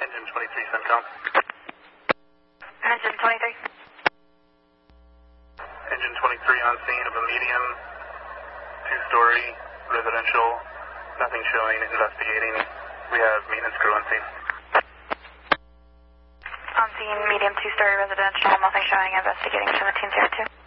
Engine 23, Centcom. Engine 23. Engine 23 on scene of a medium, two-story, residential, nothing showing, investigating. We have maintenance crew on scene. On scene, medium, two-story residential, nothing showing, investigating 1702.